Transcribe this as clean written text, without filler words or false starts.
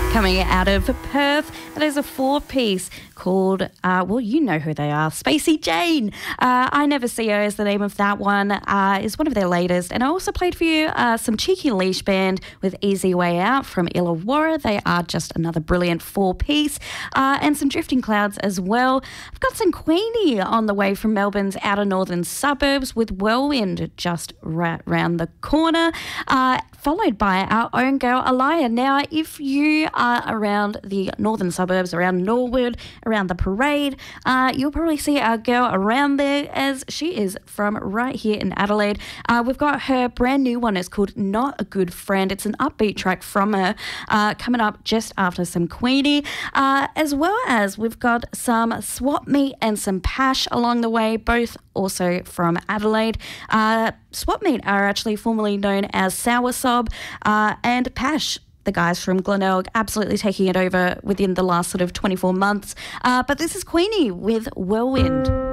Coming out of Perth, it is a four-piece called, well, you know who they are, Spacey Jane. I Never See Her is the name of that one, is one of their latest. And I also played for you some Cheeky Leash Band with Easy Way Out from Illawarra. They are just another brilliant four-piece. And some Drifting Clouds as well. I've got some Queenie on the way from Melbourne's outer northern suburbs with Whirlwind just right round the corner. Followed by our own girl, Aliyah. Now, if you are around the northern suburbs, around Norwood, around the Parade, you'll probably see our girl around there as she is from right here in Adelaide. We've got her brand new one. It's called Not a Good Friend. It's an upbeat track from her coming up just after some Queenie, as well as we've got some Swap Meet and some Pash along the way, both also from Adelaide. Swap Meet are actually formerly known as Soursop, and Pash, the guys from Glenelg, absolutely taking it over within the last sort of 24 months. But this is Queenie with Whirlwind.